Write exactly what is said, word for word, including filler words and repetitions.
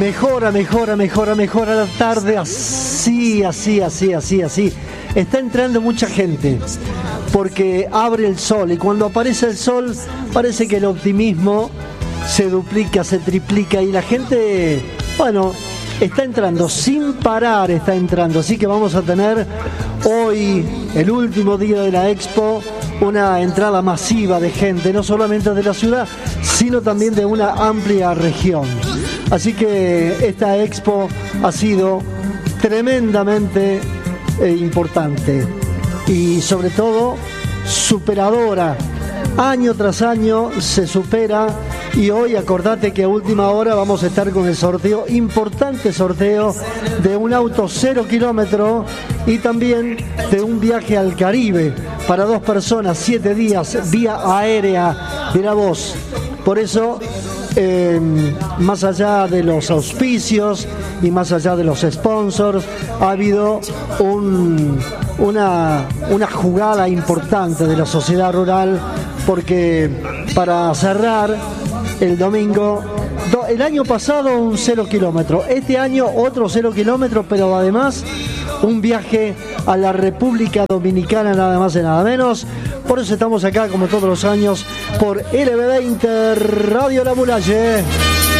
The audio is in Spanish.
Mejora, mejora, mejora, mejora la tarde, así, así, así, así, así. Está entrando mucha gente porque abre el sol y cuando aparece el sol parece que el optimismo se duplica, se triplica y la gente, bueno, está entrando sin parar, está entrando. Así que vamos a tener hoy, el último día de la Expo, una entrada masiva de gente, no solamente de la ciudad, sino también de una amplia región. Así que esta Expo ha sido tremendamente eh, importante y sobre todo superadora. Año tras año se supera y hoy acordate que a última hora vamos a estar con el sorteo, importante sorteo de un auto cero kilómetro y también de un viaje al Caribe para dos personas, siete días, vía aérea de la voz. Por eso, eh, más allá de los auspicios y más allá de los sponsors, ha habido un, una, una jugada importante de la sociedad rural, porque para cerrar el domingo, do, el año pasado un cero kilómetro, este año otro cero kilómetro, pero además un viaje a la República Dominicana, nada más y nada menos. Por eso estamos acá como todos los años por L B veinte Radio La Muralla.